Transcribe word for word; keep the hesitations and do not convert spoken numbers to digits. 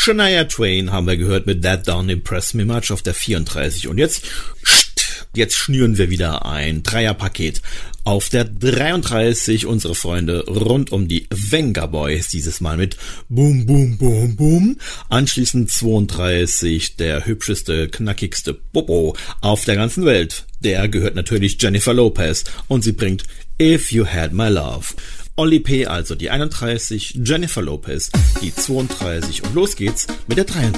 Shania Twain haben wir gehört mit That Don't Impress Me Much auf der vierunddreißig. Und jetzt, jetzt schnüren wir wieder ein Dreierpaket. Auf der dreiunddreißig unsere Freunde rund um die Venga Boys, dieses Mal mit Boom, Boom, Boom, Boom. Anschließend zweiunddreißig der hübscheste, knackigste Popo auf der ganzen Welt. Der gehört natürlich Jennifer Lopez und sie bringt If You Had My Love. Oli P., also die einunddreißig, Jennifer Lopez, die zweiunddreißig und los geht's mit der dreiunddreißig.